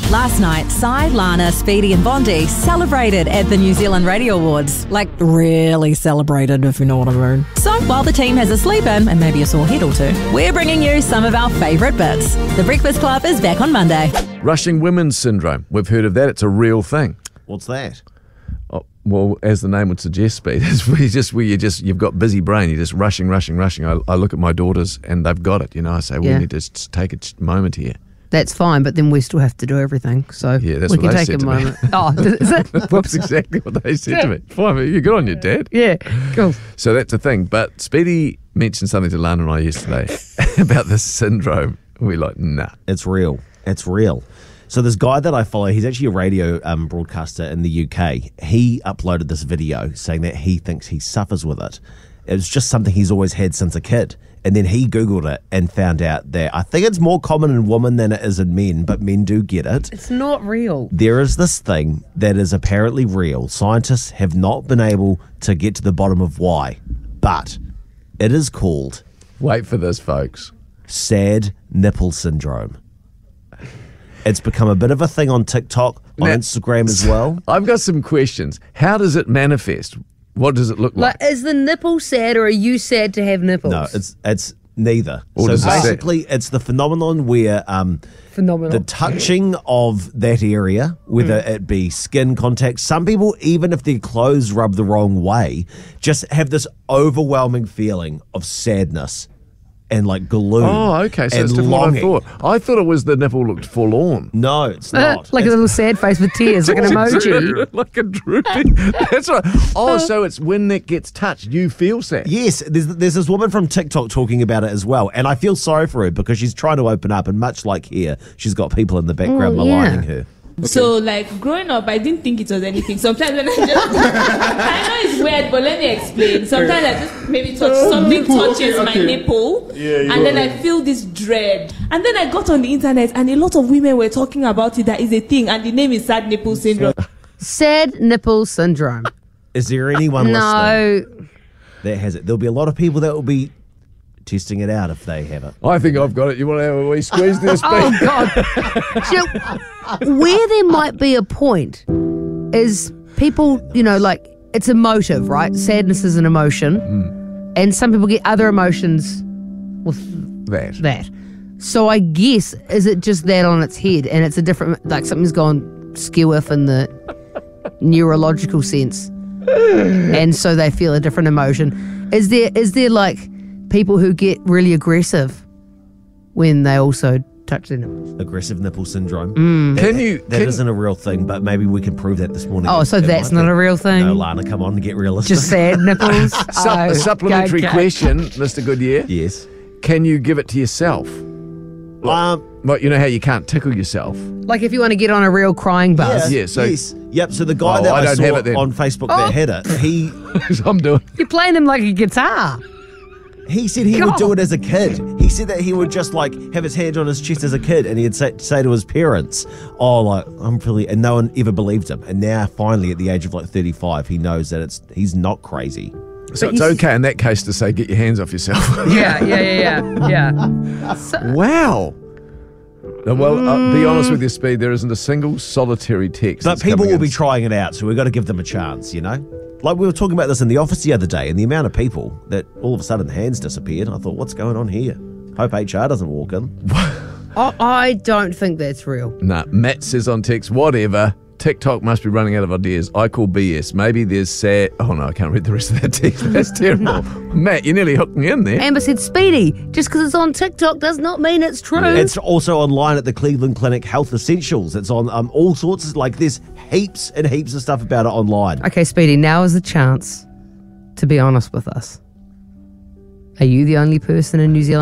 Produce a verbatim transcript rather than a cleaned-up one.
Last night, Sai, Lana, Speedy and Bondi celebrated at the New Zealand Radio Awards. Like, really celebrated, if you know what I mean. So, while the team has a sleep in and maybe a sore head or two, we're bringing you some of our favourite bits. The Breakfast Club is back on Monday. Rushing women's syndrome. We've heard of that. It's a real thing. What's that? Oh, well, as the name would suggest, Speed, it's where you just where you just you've got busy brain. You're just rushing, rushing, rushing. I, I look at my daughters and they've got it. You know, I say, well, Yeah. we need to just take a moment here. That's fine, but then we still have to do everything. So Yeah, that's we what can they take said a to me. moment. Oh, is it? That's exactly what they said to me. Fine, you're good on your dad. Yeah, cool. So that's the thing. But Speedy mentioned something to Lana and I yesterday about this syndrome. We're like, nah. It's real. It's real. So this guy that I follow, he's actually a radio um, broadcaster in the U K. He uploaded this video saying that he thinks he suffers with it. It was just something he's always had since a kid. And then he Googled it and found out that I think it's more common in women than it is in men, but men do get it. It's not real. There is this thing that is apparently real. Scientists have not been able to get to the bottom of why, but it is called Wait for this, folks. sad nipple syndrome. It's become a bit of a thing on TikTok, on Now- Instagram as well. I've got some questions. How does it manifest? What does it look like? Like, is the nipple sad, or are you sad to have nipples? No, it's it's neither. Or does so it say- basically, it's the phenomenon where um, phenomenal. the touching of that area, whether it be skin contact, some people, even if their clothes rub the wrong way, just have this overwhelming feeling of sadness and like gloom. Oh, okay. So and it's different longing. what I thought. I thought it was the nipple looked forlorn. No, it's Uh, not. like a It's- little sad face with tears, like an emoji. Like a drooping. That's right. Oh, so it's when that gets touched, you feel sad. Yes, there's, there's this woman from TikTok talking about it as well, and I feel sorry for her because she's trying to open up, and much like here, she's got people in the background Oh, yeah. maligning her. So, like, growing up, I didn't think it was anything. Sometimes when I just... I know it's weird, but let me explain. Sometimes I just maybe touch... Something touches my nipple, and then I feel this dread. And then I got on the internet, and a lot of women were talking about it, that is a thing, and the name is sad nipple syndrome. Sad nipple syndrome. Is there anyone listening No. that has it? There'll be a lot of people that will be testing it out if they have it. I think I've got it. You want to have a wee squeeze there, Speed? Oh, God. Do you know, where there might be a point is people, you know, like, it's emotive, right? Sadness is an emotion. And some people get other emotions with That. that. So I guess, is it just that on its head, and it's a different, like something's gone skew-if in the neurological sense, and so they feel a different emotion. Is there, is there like people who get really aggressive when they also touch their nipples? Aggressive nipple syndrome. Mm. That, Can you- That can- isn't a real thing, but maybe we can prove that this morning. Oh, so It that's might not be. a real thing? No, Lana, come on and get realistic. Just sad nipples? Sup- Oh, a supplementary okay. question, Mister Goodyear. Yes. Can you give it to yourself? Um, Like, you know how you can't tickle yourself? Like if you want to get on a real crying buzz. Yeah, so- yes. Yep, so the guy Oh, that I I, don't saw have it then. on Facebook Oh. that had it, he I'm doing. You're playing them like a guitar. he said he God. would do it as a kid. He said that he would just like have his hand on his chest as a kid, and he'd say, say to his parents, "Oh, like I'm really," and no one ever believed him. And now, finally, at the age of like thirty-five, he knows that it's he's not crazy. So it's okay in that case to say, get your hands off yourself. Yeah, yeah, yeah, yeah. yeah. So, Wow. Now, well, uh, be honest with your Speed. There isn't a single solitary text. But that's people coming will in. be trying it out, so we've got to give them a chance, you know? Like we were talking about this in the office the other day, and the amount of people that all of a sudden hands disappeared. I thought, what's going on here? Hope H R doesn't walk in. I, I don't think that's real. Nah, Matt says on text, whatever. TikTok must be running out of ideas. I call B S. Maybe there's sad. Oh no, I can't read the rest of that text. That's terrible. Matt, you nearly hooked me in there. Amber said, Speedy, just because it's on TikTok does not mean it's true. It's also online at the Cleveland Clinic Health Essentials. It's on um, all sorts of, like, there's heaps and heaps of stuff about it online. Okay, Speedy, now is the chance to be honest with us. Are you the only person in New Zealand